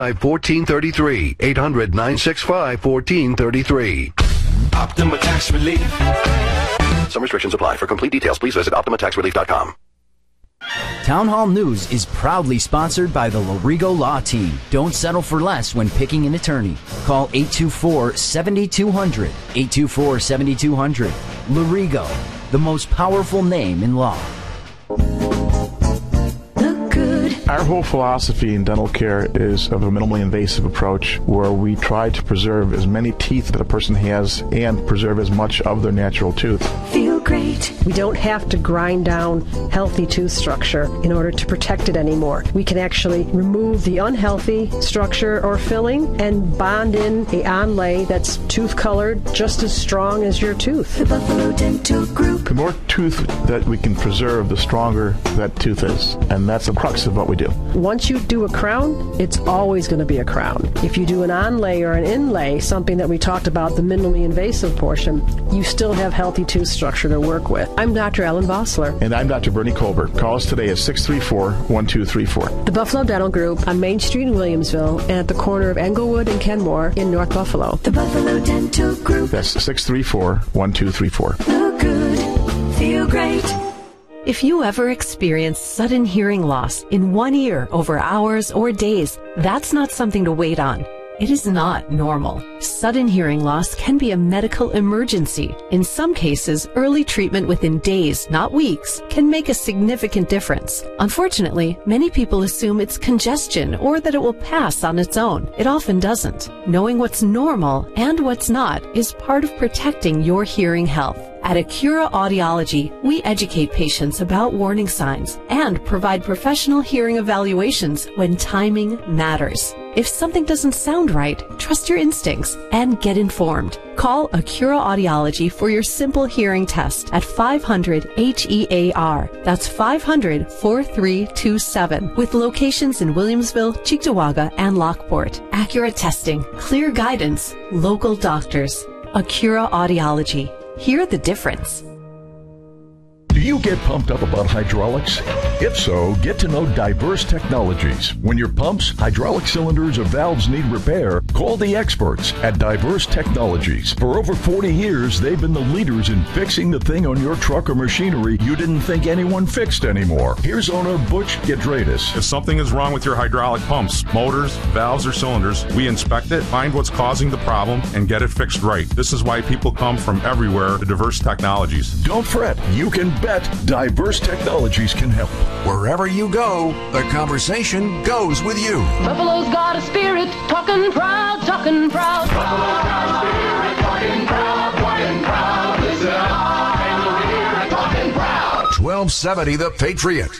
1433. 800-965-1433. Optima Tax Relief. Some restrictions apply. For complete details, please visit OptimaTaxRelief.com. Town Hall News is proudly sponsored by the Lorigo Law Team. Don't settle for less when picking an attorney. Call 824-7200. 824-7200. Lorigo, the most powerful name in law. Our whole philosophy in dental care is of a minimally invasive approach where we try to preserve as many teeth that a person has and preserve as much of their natural tooth. Feel great. We don't have to grind down healthy tooth structure in order to protect it anymore. We can actually remove the unhealthy structure or filling and bond in a onlay that's tooth colored just as strong as your tooth. The Buffalo Dental Group. The more tooth that we can preserve, the stronger that tooth is. And that's the crux of what we do. Once you do a crown, it's always going to be a crown. If you do an onlay or an inlay, something that we talked about, the minimally invasive portion, you still have healthy tooth structure to work with. I'm Dr. Ellen Vossler. And I'm Dr. Bernie Colbert. Call us today at 634-1234. The Buffalo Dental Group on Main Street in Williamsville and at the corner of Englewood and Kenmore in North Buffalo. The Buffalo Dental Group. That's 634-1234. Look good. Feel great. If you ever experience sudden hearing loss in one ear over hours or days, that's not something to wait on. It is not normal. Sudden hearing loss can be a medical emergency. In some cases, early treatment within days, not weeks, can make a significant difference. Unfortunately, many people assume it's congestion or that it will pass on its own. It often doesn't. Knowing what's normal and what's not is part of protecting your hearing health. At Acura Audiology, we educate patients about warning signs and provide professional hearing evaluations when timing matters. If something doesn't sound right, trust your instincts and get informed. Call Acura Audiology for your simple hearing test at 500-HEAR. That's 500-4327 with locations in Williamsville, Cheektowaga, and Lockport. Accurate testing, clear guidance, local doctors. Acura Audiology. Hear the difference. Do you get pumped up about hydraulics? If so, get to know Diverse Technologies. When your pumps, hydraulic cylinders, or valves need repair, call the experts at Diverse Technologies. For over 40 years, they've been the leaders in fixing the thing on your truck or machinery you didn't think anyone fixed anymore. Here's owner Butch Gedradis. If something is wrong with your hydraulic pumps, motors, valves, or cylinders, we inspect it, find what's causing the problem, and get it fixed right. This is why people come from everywhere to Diverse Technologies. Don't fret. You can bet Diverse Technologies can help. Wherever you go, the conversation goes with you. Buffalo's got a spirit, talking proud, talking proud. Buffalo's got a spirit, talking proud, talking proud. Listen up, and you'll hear it, talking proud. 1270 The Patriot.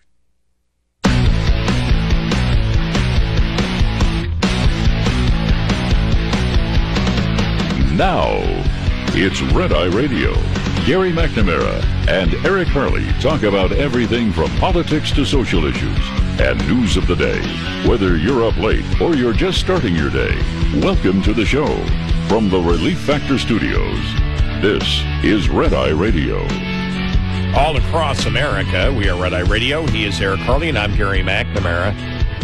Now, it's Red Eye Radio. Gary McNamara and Eric Harley talk about everything from politics to social issues and news of the day. Whether you're up late or you're just starting your day, welcome to the show. From the Relief Factor Studios, this is Red Eye Radio. All across America, we are Red Eye Radio. He is Eric Harley, and I'm Gary McNamara.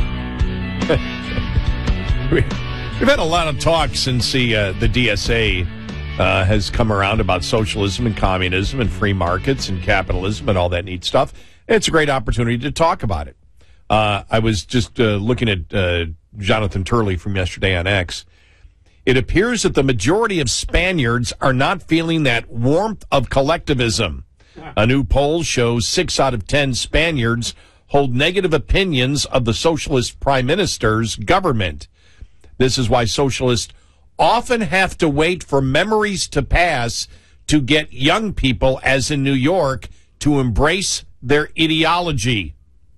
We've had a lot of talk since the DSA has come around about socialism and communism and free markets and capitalism and all that neat stuff. It's a great opportunity to talk about it. I was just looking at Jonathan Turley from yesterday on X. It appears that the majority of Spaniards are not feeling that warmth of collectivism. A new poll shows 6 out of 10 Spaniards hold negative opinions of the socialist prime minister's government. This is why socialists often have to wait for memories to pass to get young people, as in New York, to embrace their ideology.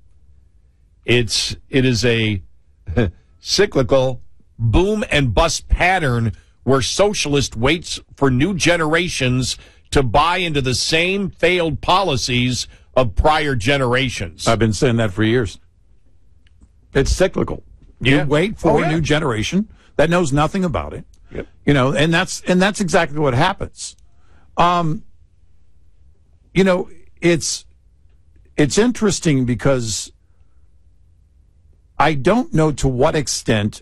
It is a cyclical boom and bust pattern where socialist waits for new generations to buy into the same failed policies of prior generations. I've been saying that for years. It's cyclical. You wait for a new generation that knows nothing about it. Yep. You know, and that's exactly what happens. You know, it's interesting because I don't know to what extent